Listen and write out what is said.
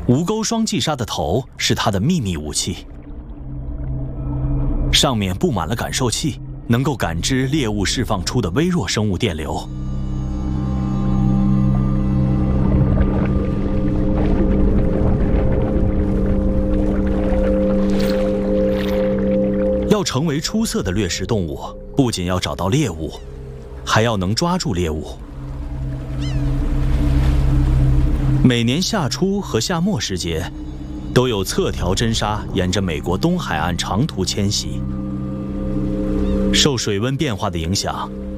无钩双髻鲨的头是它的秘密武器，上面布满了感受器，能够感知猎物释放出的微弱生物电流。要成为出色的掠食动物，不仅要找到猎物，还要能抓住猎物。每年夏初和夏末时节，都有侧条真鲨沿着美国东海岸长途迁徙。受水温变化的影响，